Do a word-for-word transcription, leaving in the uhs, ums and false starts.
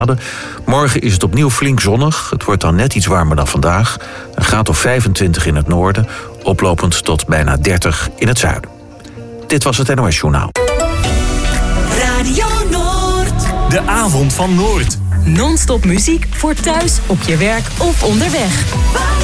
Morgen is het opnieuw flink zonnig. Het wordt dan net iets warmer dan vandaag. Een graad of vijfentwintig in het noorden, oplopend tot bijna dertig in het zuiden. Dit was het N O S Journaal. Radio Noord. De avond van Noord. Non-stop muziek voor thuis, op je werk of onderweg.